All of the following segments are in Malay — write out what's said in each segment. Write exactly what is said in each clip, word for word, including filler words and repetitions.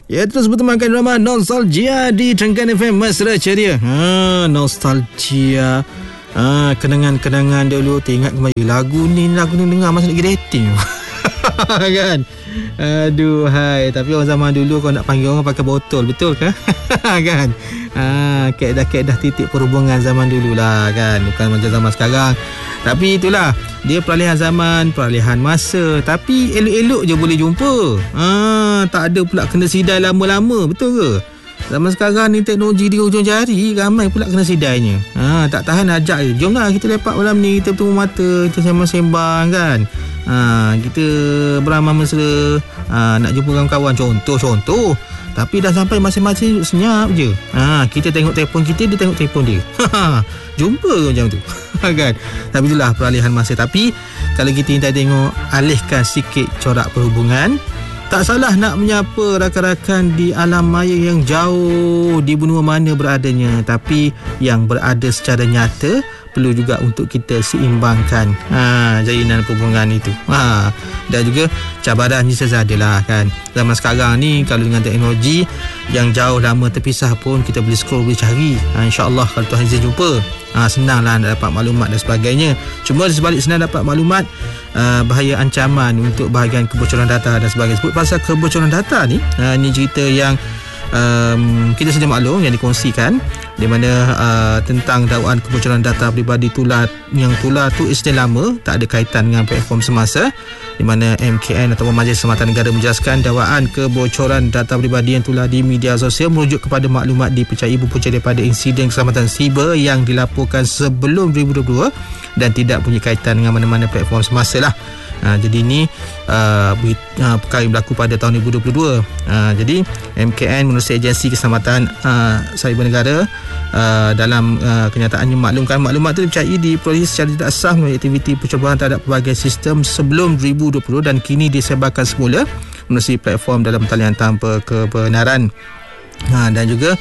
Ya, terus bertemankan drama Nostalgia di Trenggan F M Mesra Ceria. Ha, nostalgia. Ha, kenangan-kenangan dulu. Teringat kembali lagu ni, lagu ni dengar masa lagi dating. Kan? Aduh, hai. Tapi orang zaman dulu kau nak panggil orang pakai botol, betul ke? Kan? Ha, kaedah-kaedah titik perhubungan zaman dulu lah, kan? Bukan macam zaman sekarang. Tapi itulah, dia peralihan zaman, peralihan masa. Tapi elok-elok je boleh jumpa. Ha, tak ada pula kena sidai lama-lama, betul ke? Zaman sekarang ni teknologi di hujung jari, ramai pula kena sidainya. Ha, tak tahan ajak je. Jomlah kita lepak malam ni, kita bertemu mata, kita sembang-sembang, kan? Ha, kita beramal mesra, ha, nak jumpa kawan-kawan, contoh-contoh. Tapi dah sampai masing-masing senyap je. Ha, kita tengok telefon kita, dia tengok telefon dia. Jumpa ke macam tu? Kan? Tapi itulah peralihan masa. Tapi kalau kita ingin tengok, alihkan sikit corak perhubungan. Tak salah nak menyapa rakan-rakan di alam maya yang jauh di benua mana beradanya. Tapi yang berada secara nyata perlu juga untuk kita seimbangkan ha, jalinan perhubungan itu. Ha, dan juga cabarannya sezadalah, kan. Zaman sekarang ni kalau dengan teknologi yang jauh lama terpisah pun kita boleh scroll, boleh cari. Ha, InsyaAllah kalau Tuhan izin jumpa, ha, senanglah nak dapat maklumat dan sebagainya. Cuma di sebalik senang dapat maklumat, uh, bahaya ancaman untuk bahagian kebocoran data dan sebagainya. Sebut pasal kebocoran data ni, ha, ni cerita yang Um, kita sedia maklum yang dikongsikan, di mana uh, tentang dakwaan kebocoran data peribadi tular, yang tular tu istilah lama, tak ada kaitan dengan platform semasa, di mana M K N atau Majlis Keselamatan Negara menjelaskan dakwaan kebocoran data peribadi yang tular di media sosial merujuk kepada maklumat dipercayai berpunca daripada insiden keselamatan siber yang dilaporkan sebelum dua ribu dua puluh dua dan tidak punya kaitan dengan mana-mana platform semasa lah. Ha, jadi ini uh, uh, perkara yang berlaku pada tahun dua ribu dua puluh dua. Ha, jadi M K N menerusi Agensi Keselamatan uh, Cyber Negara uh, dalam uh, kenyataannya maklumkan maklumat itu dipercayai diperoleh secara tidak sah melalui aktiviti percubaan terhadap pelbagai sistem sebelum dua ribu dua puluh dan kini disebarkan semula menerusi platform dalam talian tanpa kebenaran. Ha, dan juga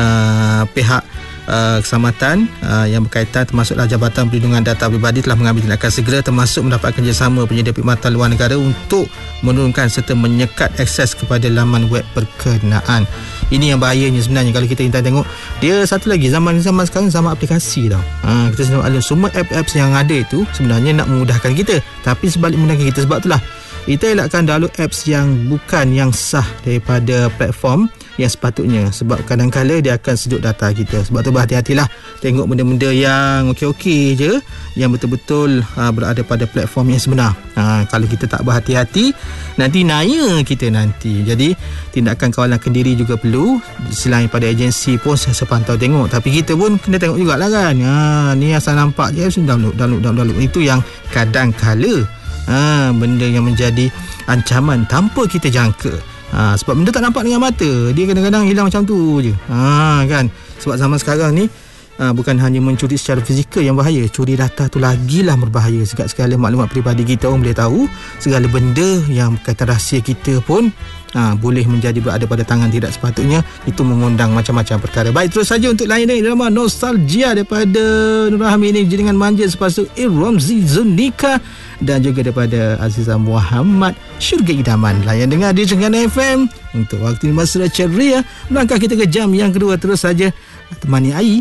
uh, pihak Uh, keselamatan uh, yang berkaitan termasuklah Jabatan Perlindungan Data Pribadi telah mengambil tindakan segera termasuk mendapatkan kerjasama penyedia perkhidmatan luar negara untuk menurunkan serta menyekat akses kepada laman web berkenaan. Ini yang bahayanya sebenarnya kalau kita ingin tengok. Dia satu lagi, zaman-zaman sekarang zaman aplikasi tau. Ha, kita sedang ada semua apps yang ada itu sebenarnya nak memudahkan kita, tapi sebalik memudahkan kita. Sebab itulah kita elakkan download apps yang bukan yang sah daripada platform yang sepatutnya, sebab kadang-kadang dia akan sedut data kita. Sebab tu berhati-hatilah tengok benda-benda yang okey-okey je, yang betul-betul ha, berada pada platform yang sebenar. Ha, kalau kita tak berhati-hati, nanti naya kita nanti. Jadi tindakan kawalan kendiri juga perlu. Selain pada agensi pun saya sepantau tengok, tapi kita pun kena tengok jugalah, kan. Ha, ni asal nampak je download, download, download, download. Itu yang kadang-kala ha, benda yang menjadi ancaman tanpa kita jangka. Ha, sebab benda tak nampak dengan mata, dia kadang-kadang hilang macam tu je. Ha, kan? Sebab zaman sekarang ni ha, bukan hanya mencuri secara fizikal yang bahaya, curi data tu lagilah berbahaya. Segala maklumat peribadi kita orang boleh tahu, segala benda yang berkaitan rahsia kita pun ha, boleh menjadi berada pada tangan tidak sepatutnya. Itu mengundang macam-macam perkara. Baik, terus saja untuk lain dari drama Nostalgia daripada Nur Rahmi ini dengan manja sepasu Ramzi Zunika dan juga daripada Azizah Muhammad Syurga Idaman. Layan dengar di Trenggan F M untuk waktu Mesra Ceria. Melangkah kita ke jam yang kedua. Terus saja temani Ai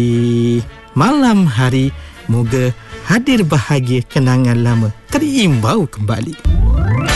di malam hari. Moga hadir bahagia kenangan lama terimbau kembali.